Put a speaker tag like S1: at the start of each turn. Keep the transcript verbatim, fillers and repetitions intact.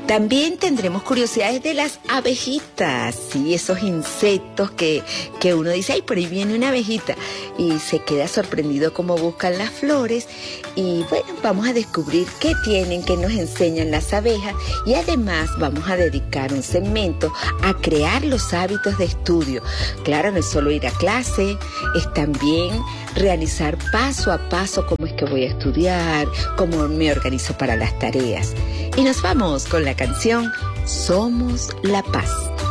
S1: También tendremos curiosidades de las abejitas, sí, esos insectos que, que uno dice, ay, por ahí viene una abejita, y se queda sorprendido cómo buscan las flores. Y bueno, vamos a descubrir qué tienen, qué nos enseñan las abejas, y además vamos a dedicar un segmento a crear los hábitos de estudio. Claro, no es solo ir a clase, es también realizar paso a paso cómo es que voy a estudiar, cómo me organizo para las tareas. Y nos vamos con la canción Somos la Paz.